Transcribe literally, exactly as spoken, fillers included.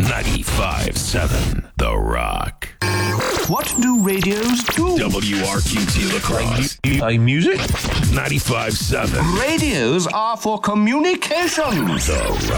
ninety-five seven The Rock. What do radios do? W R Q T Lacrosse. Play music? ninety-five seven Radios are for communications. The Rock.